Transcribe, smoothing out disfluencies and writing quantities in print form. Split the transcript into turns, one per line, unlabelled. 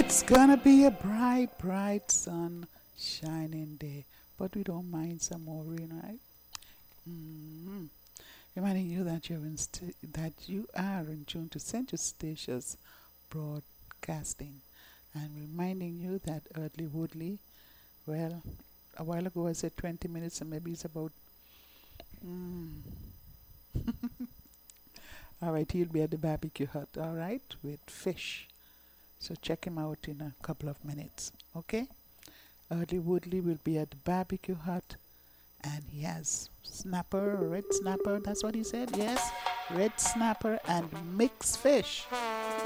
It's gonna be a bright, bright sun shining day, but we don't mind some more rain, right? hmm Reminding you that that you are in tune to Central Stations Broadcasting, and reminding you that Early Woodley, well, a while ago I said 20 minutes, and maybe it's about. Mm, all right, he'll be at the barbecue hut, all right, with fish. So check him out in a couple of minutes, okay? Early Woodley will be at the barbecue hut, and he has snapper, red snapper, that's what he said, yes? Red snapper and mixed fish.